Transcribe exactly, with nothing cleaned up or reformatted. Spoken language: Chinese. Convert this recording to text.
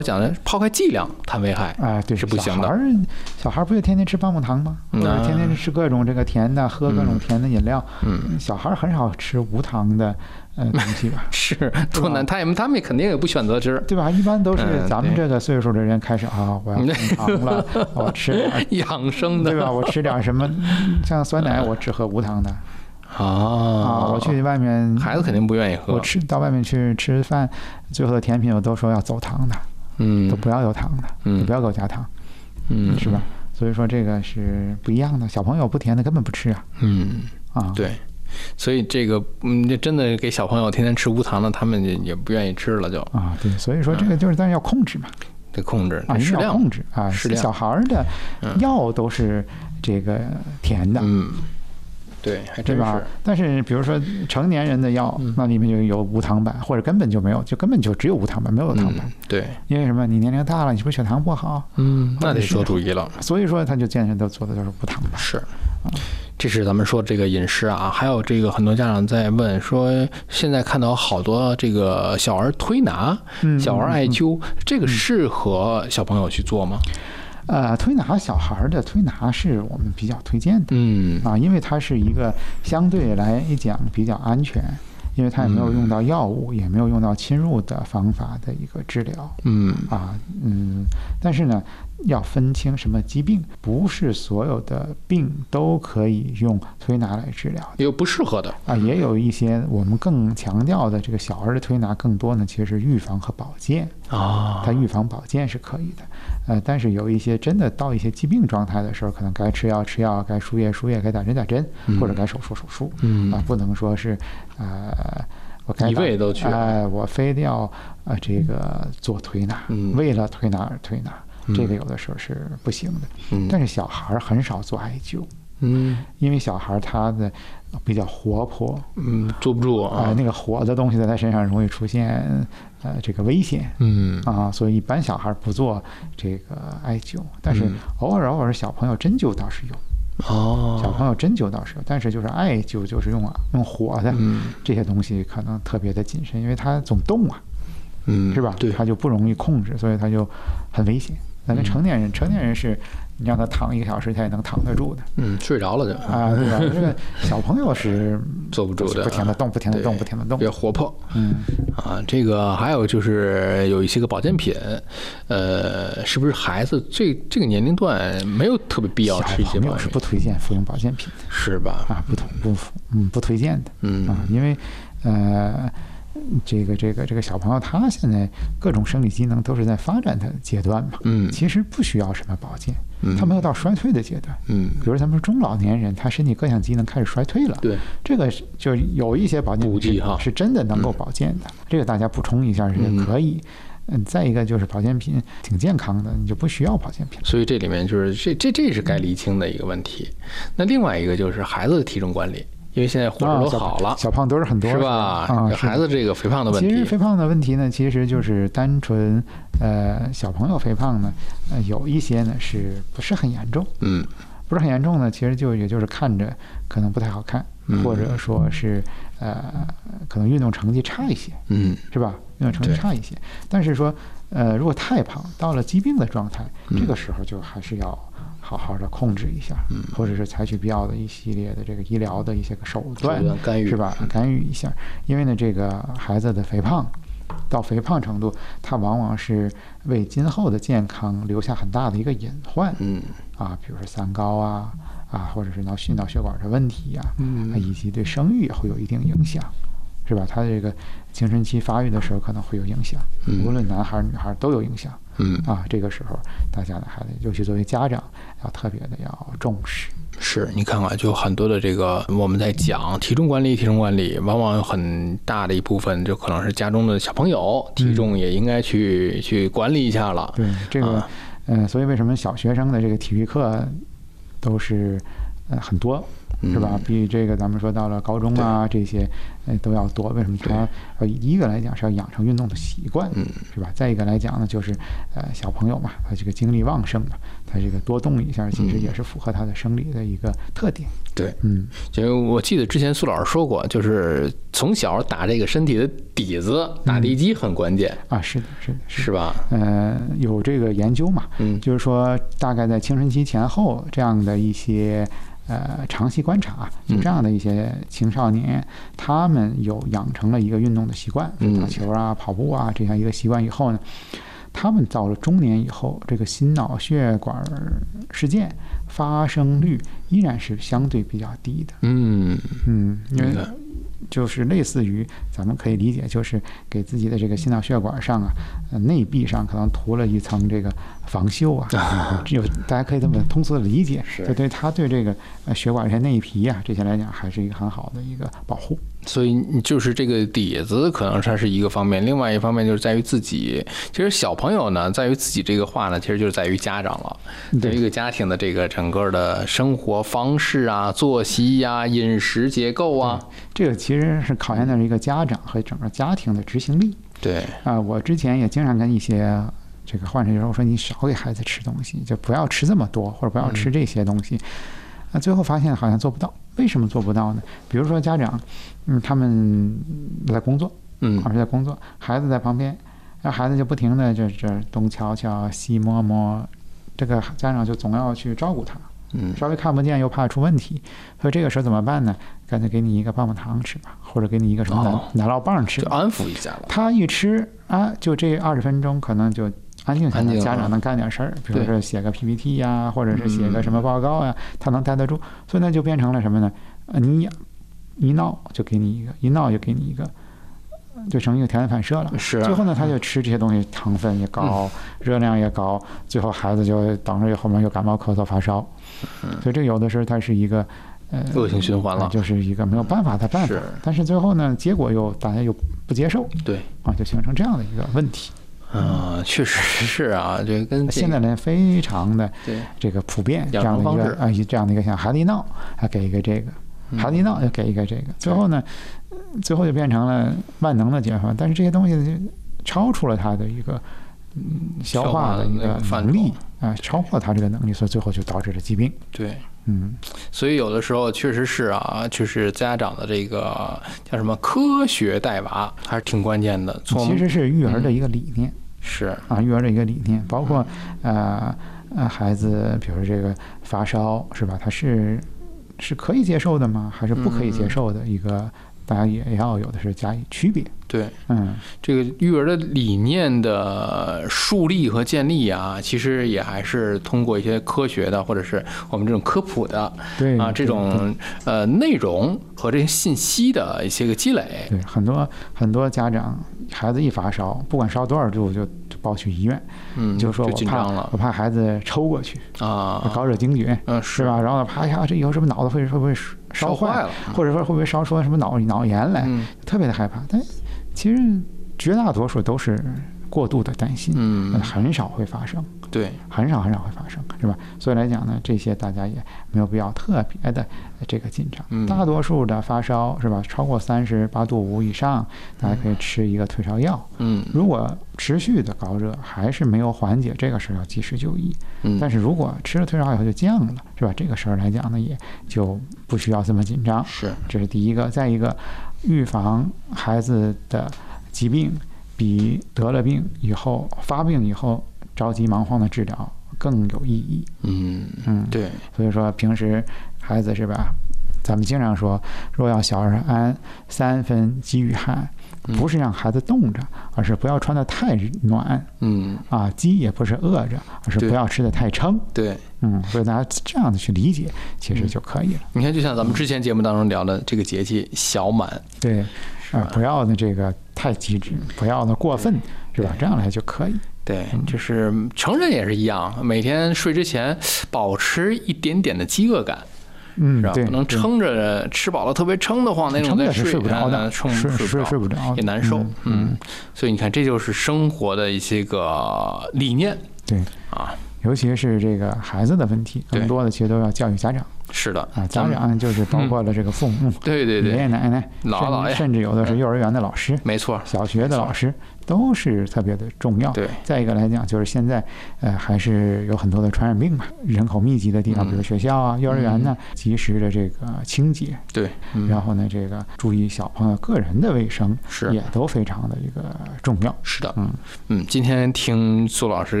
讲的抛开剂量谈危害， 哎、呃，对， 是不行的。 小孩小孩不就天天吃棒棒糖吗？或者天天吃各种这个甜的，喝各种甜的饮料。 嗯， 小孩很少吃无糖的呃东西吧？ 是，多难，他们他们肯定也不选择吃， 对吧？一般都是咱们这个岁数的人开始、嗯、啊，我要控糖了，我吃点养生的， 对吧？我吃点什么，像酸奶，我只喝无糖的。 啊啊！我去外面， 孩子肯定不愿意喝。 我吃到外面去吃饭，最后的甜品我都说要走糖的， 嗯， 都不要有糖的， 嗯， 不要给我加糖， 嗯， 是吧？所以说这个是不一样的。小朋友不甜的根本不吃啊， 嗯啊， 对，所以这个嗯，这真的给小朋友天天吃无糖的，他们也也不愿意吃了就啊，对，所以说这个就是但是要控制嘛， 得控制啊， 适量要控制啊， 适量。 小孩的药都是这个甜的， 嗯。对，还真是。 对吧？但是比如说成年人的药，嗯、那里面就有无糖版，或者根本就没有，就根本就只有无糖版，没有糖版。 嗯、对， 因为什么？你年龄大了，你是不是血糖不好？ 嗯，那得做注意了。 所以说，他就健身都做的都是无糖版。 是，啊，这是咱们说这个饮食啊，还有这个很多家长在问说，现在看到好多这个小儿推拿、嗯、小儿艾灸，嗯、这个适合小朋友去做吗？ 呃，推拿小孩的推拿是我们比较推荐的， 嗯啊，因为它是一个相对来讲比较安全，因为它也没有用到药物，嗯、也没有用到侵入的方法的一个治疗， 嗯啊嗯，但是呢，要分清什么疾病，不是所有的病都可以用推拿来治疗， 也有不适合的啊，也有一些我们更强调的这个小儿的推拿，更多呢其实是预防和保健啊， 它预防保健是可以的。呃，但是有一些真的到一些疾病状态的时候，可能该吃药吃药，该输液输液，该打针打针，嗯、或者该手术手术， 嗯啊，不能说是呃，我该一味都去， 哎、呃，我非得要呃这个做推拿， 嗯、 为了推拿而推拿，嗯、这个有的时候是不行的。 嗯、 但是小孩很少做艾灸， 嗯， 因为小孩他的比较活泼， 嗯，坐不住啊、 呃，那个火的东西在他身上容易出现。呃，这个危险， 嗯啊，所以一般小孩不做这个艾灸，但是偶尔偶尔小朋友针灸倒是有， 哦， 小朋友针灸倒是有，但是就是艾灸就是用用火的， 嗯， 这些东西可能特别的谨慎，因为它总动啊， 嗯， 是吧？ 对， 它就不容易控制，所以它就很危险。那跟成年人，成年人是你让他躺一个小时，他也能躺得住的。 嗯，睡着了就啊，对吧？这个小朋友是坐不住的， 不停的动，不停的动，不停的动， 比较活泼。 嗯， 啊，这个还有就是有一些个保健品，呃，是不是孩子这这个年龄段没有特别必要吃一些保健品？小朋友是不推荐服用保健品的， 是吧？ 啊，不不嗯不推荐的。 嗯啊，因为呃。这个这个这个小朋友他现在各种生理机能都是在发展的阶段嘛， 嗯， 其实不需要什么保健， 嗯， 他没有到衰退的阶段， 嗯， 比如咱们说中老年人，他身体各项机能开始衰退了， 对， 这个就有一些保健品哈是真的能够保健的，嗯、这个大家补充一下是可以。嗯，再一个就是保健品挺健康的，你就不需要保健品。 所以这里面就是这这这是该厘清的一个问题。那另外一个就是孩子的体重管理。因为现在伙食都好了， 啊、小, 小胖墩儿很多， 是吧？啊，孩子这个肥胖的问题， 其实肥胖的问题呢，其实就是单纯，呃，小朋友肥胖呢，呃，有一些呢是不是很严重？ 嗯， 不是很严重呢，其实就也就是看着可能不太好看， 嗯、 或者说是呃，可能运动成绩差一些， 嗯， 是吧？运动成绩差一些，但是说，呃，如果太胖到了疾病的状态， 嗯、 这个时候就还是要。好好的控制一下， 嗯， 或者是采取必要的一系列的这个医疗的一些个手段， 干预是吧？干预一下，因为呢，这个孩子的肥胖到肥胖程度，它往往是为今后的健康留下很大的一个隐患， 嗯， 啊，比如说三高啊，啊，或者是脑心脑血管的问题呀、啊， 嗯， 以及对生育也会有一定影响。是吧？他这个青春期发育的时候可能会有影响， 嗯、 无论男孩女孩都有影响。 嗯啊，这个时候大家呢还得，尤其作为家长，要特别的要重视。 是你看看，就很多的这个我们在讲体重管理，体重管理往往有很大的一部分就可能是家中的小朋友体重也应该去、嗯、去管理一下了。 对这个， 啊、 呃，所以为什么小学生的这个体育课都是呃很多？ 是吧？比这个咱们说到了高中啊这些，呃都要多。为什么？它呃一个来讲是要养成运动的习惯，是吧？再一个来讲呢，就是呃小朋友嘛，他这个精力旺盛嘛，他这个多动一下，其实也是符合他的生理的一个特点。 对， 嗯， 就我记得之前苏老师说过，就是从小打这个身体的底子，打地基很关键、 嗯、啊，是的，是的， 是, 是吧？ 呃，有这个研究嘛， 嗯， 就是说大概在青春期前后这样的一些呃长期观察，就这样的一些青少年，嗯、他们有养成了一个运动的习惯， 嗯， 打球啊、跑步啊这样一个习惯以后呢，他们到了中年以后，这个心脑血管事件发生率依然是相对比较低的。 嗯嗯，因为就是类似于咱们可以理解，就是给自己的这个心脑血管上啊，呃、内壁上可能涂了一层这个防锈啊，只有大家可以这么通俗的理解，就对它对这个呃血管这些内皮啊这些来讲，还是一个很好的一个保护。 所以就是这个底子可能它是一个方面，另外一方面就是在于自己。其实小朋友呢，在于自己这个话呢，其实就是在于家长了，对于一个家庭的这个整个的生活方式啊、作息呀、啊、饮食结构啊， 这个其实是考验的一个家长和整个家庭的执行力。 对啊、呃，我之前也经常跟一些这个患者说，我说你少给孩子吃东西，就不要吃这么多，或者不要吃这些东西。那、嗯、最后发现好像做不到。为什么做不到呢？比如说家长，嗯，他们在工作， 嗯， 而是在工作，孩子在旁边，然后孩子就不停的这这东瞧瞧西摸摸，这个家长就总要去照顾他， 嗯， 稍微看不见又怕出问题，所以这个时候怎么办呢？干脆给你一个棒棒糖吃吧，或者给你一个什么奶、哦、奶酪棒吃吧， 就安抚一下了。 他一吃啊，就这二十分钟可能就安静下来，家长能干点事儿，比如说写个 P P T 呀，或者是写个什么报告呀，他能待得住，所以那就变成了什么呢？你一闹就给你一个，一闹就给你一个，就成一个条件反射了。 是。 最后呢，他就吃这些东西，糖分也高，嗯、热量也高，最后孩子就等着后面又感冒、咳嗽、发烧。嗯。所以这有的时候它是一个呃恶性循环了， 就是一个没有办法的办法。 是。 但是最后呢，结果又大家又不接受。 对。 啊，就形成这样的一个问题。 啊、呃，确实是啊，这个跟、这个、 现在人非常的这个普遍，这样的一个啊，这样的一个像孩子一闹，还给一个这个，孩子一闹就给一个这个，最后呢，最后就变成了万能的解法，但是这些东西就超出了他的一个嗯消化的一个能力啊，超过他这个能力，所以最后就导致了疾病。 对。 嗯， 所以有的时候确实是啊，就是家长的这个叫什么科学带娃还是挺关键的。 其实是育儿的一个理念，嗯、 是啊，育儿的一个理念，包括呃呃孩子，比如这个发烧是吧？他是是可以接受的吗？还是不可以接受的一个？嗯、大家也要有的是加以区别。 对， 嗯， 这个育儿的理念的树立和建立啊，其实也还是通过一些科学的，或者是我们这种科普的， 对啊，这种呃内容和这些信息的一些个积累。 对，很多很多家长孩子一发烧，不管烧多少度就就抱去医院， 嗯， 就说我怕我怕孩子抽过去啊， 高热惊厥， 嗯， 是吧？然后怕呀，这以后是不是脑子会会不会烧坏了， 或者说会不会烧出什么脑脑炎来？ 嗯， 特别的害怕，但其实绝大多数都是过度的担心， 嗯， 很少会发生， 对， 很少很少会发生，是吧？所以来讲呢，这些大家也没有必要特别的这个紧张。 嗯、 大多数的发烧是吧，超过三十八度五以上，大家可以吃一个退烧药。 嗯， 如果持续的高热还是没有缓解，这个时候要及时就医。 嗯， 但是如果吃了退烧药以后就降了，是吧？这个时候来讲呢，也就不需要这么紧张。 是， 这是第一个。再一个，预防孩子的疾病比得了病以后发病以后着急忙慌的治疗更有意义。 嗯嗯， 对。 所以说平时孩子是吧，咱们经常说若要小儿安，三分饥与寒，不是让孩子冻着，而是不要穿得太暖。 嗯啊，饥也不是饿着，而是不要吃得太撑。 对， 嗯，所以大家这样的去理解，其实就可以了。 你看，就像咱们之前节目当中聊的这个节气小满， 对，啊，不要的这个太极致，不要的过分，是吧？这样来就可以。 对，就是成人也是一样，每天睡之前保持一点点的饥饿感。 嗯， 对，不能撑着吃饱了特别撑得慌那种，再睡睡不着的， 撑睡睡睡不着也难受。 嗯， 嗯，所以你看，这就是生活的一些个理念。 对啊， 尤其是这个孩子的问题，更多的其实都要教育家长。 是的啊，家长就是包括了这个父母， 嗯、对对对， 爷爷奶奶、 姥姥姥爷， 甚至有的是幼儿园的老师， 没错， 小学的老师。都是特别的重要。 对， 再一个来讲，就是现在，呃，还是有很多的传染病嘛，人口密集的地方，比如学校啊、嗯、幼儿园呢，及时的这个清洁。 对，嗯、 然后呢，这个注意小朋友个人的卫生， 是也都非常的一个重要。 是的， 嗯嗯，今天听苏老师